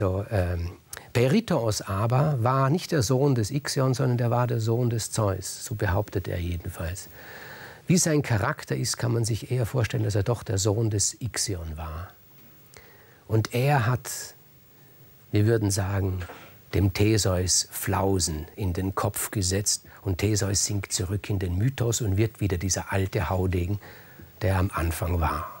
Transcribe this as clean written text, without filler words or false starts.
So, Peritos aber war nicht der Sohn des Ixion, sondern der war der Sohn des Zeus. So behauptet er jedenfalls. Wie sein Charakter ist, kann man sich eher vorstellen, dass er doch der Sohn des Ixion war. Und er hat, wir würden sagen, dem Theseus Flausen in den Kopf gesetzt. Und Theseus sinkt zurück in den Mythos und wird wieder dieser alte Haudegen, der am Anfang war.